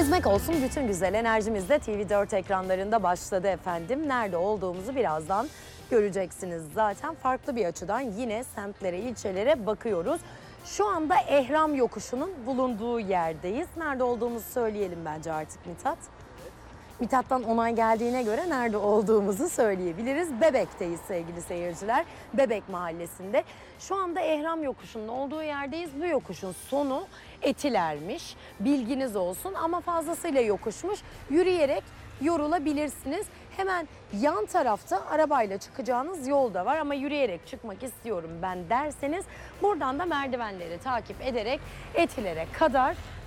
Gezmek olsun, bütün güzel enerjimiz de TV4 ekranlarında başladı efendim. Nerede olduğumuzu birazdan göreceksiniz. Zaten farklı bir açıdan yine semtlere, ilçelere bakıyoruz. Şu anda Ehram Yokuşu'nun bulunduğu yerdeyiz. Nerede olduğumuzu söyleyelim bence artık Mithat. Mithat'tan onay geldiğine göre nerede olduğumuzu söyleyebiliriz. Bebek'teyiz sevgili seyirciler. Bebek Mahallesi'nde. Şu anda Ehram Yokuşu'nun olduğu yerdeyiz. Bu yokuşun sonu Etiler'miş. Bilginiz olsun ama fazlasıyla yokuşmuş. Yürüyerek yorulabilirsiniz. Hemen yan tarafta arabayla çıkacağınız yol da var ama yürüyerek çıkmak istiyorum ben derseniz buradan da merdivenleri takip ederek Etiler'e kadar